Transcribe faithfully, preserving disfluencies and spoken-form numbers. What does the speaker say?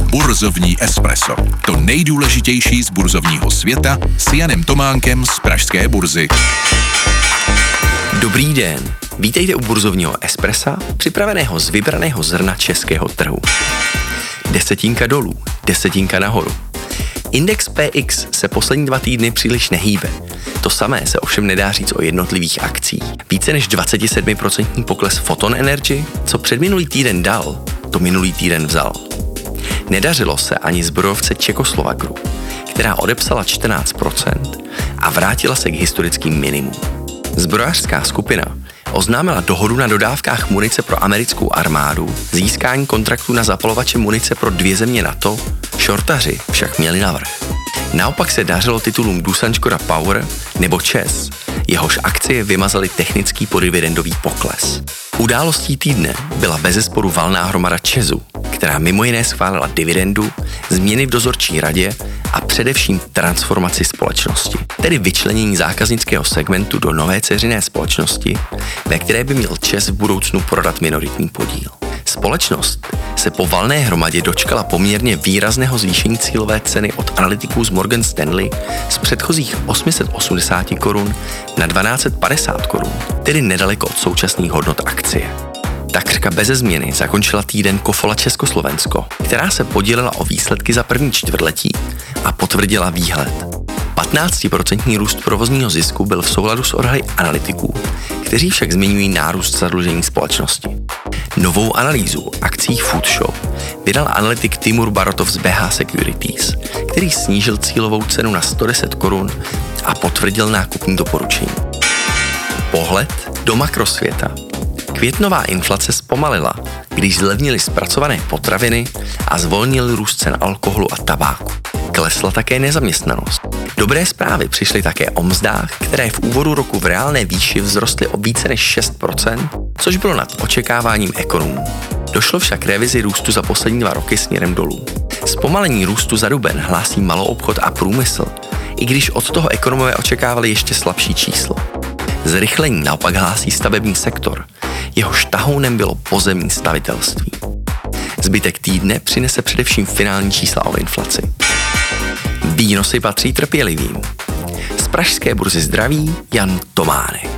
Burzovní espresso. To nejdůležitější z burzovního světa s Janem Tománkem z pražské burzy. Dobrý den. Vítejte u burzovního espressa, připraveného z vybraného zrna českého trhu. Desetinka dolů, desetinka nahoru. Index P X se poslední dva týdny příliš nehýbe. To samé se ovšem nedá říct o jednotlivých akcích. Více než dvacet sedm procent pokles Photon Energy, co předminulý týden dal, to minulý týden vzal. Nedařilo se ani zbrojovce Czechoslovak Group, která odepsala čtrnáct procent a vrátila se k historickým minimům. Zbrojařská skupina oznámila dohodu na dodávkách munice pro americkou armádu, získání kontraktu na zapalovače munice pro dvě země NATO, šortaři však měli navrch. Naopak se dařilo titulům Doosan Škoda Power nebo ČEZ, jehož akcie vymazaly technický podividendový pokles. Událostí týdne byla bezesporu valná hromada ČEZu, která mimo jiné schválila dividendu, změny v dozorčí radě a především transformaci společnosti, tedy vyčlenění zákaznického segmentu do nové dceřiné společnosti, ve které by měl ČEZ v budoucnu prodat minoritní podíl. Společnost se po valné hromadě dočkala poměrně výrazného zvýšení cílové ceny od analytiků z Morgan Stanley z předchozích osm set osmdesát korun na dvanáct set padesát korun, tedy nedaleko od současných hodnot akcie. Takřka beze změny zakončila týden Kofola Československo, která se podílela o výsledky za první čtvrtletí a potvrdila výhled. patnáctiprocentní růst provozního zisku byl v souladu s odhady analytiků, kteří však zmiňují nárůst zadlužení společnosti. Novou analýzu akcí Food Shop vydal analytik Timur Barotov z B H Securities, který snížil cílovou cenu na sto deset korun a potvrdil nákupní doporučení. Pohled do makrosvěta. Květnová inflace zpomalila, když zlevnily zpracované potraviny a zvolnil růst cen alkoholu a tabáku. Klesla také nezaměstnanost. Dobré zprávy přišly také o mzdách, které v úvodu roku v reálné výši vzrostly o více než šest procent, což bylo nad očekáváním ekonomů. Došlo však k revizi růstu za poslední dva roky směrem dolů. Zpomalení růstu za duben hlásí maloobchod a průmysl, i když od toho ekonomové očekávali ještě slabší číslo. Zrychlení naopak hlásí stavební sektor, jehož tahounem bylo pozemní stavitelství. Zbytek týdne přinese především finální čísla o inflaci. Výnosy patří trpělivým. Z pražské burzy zdraví Jan Tománek.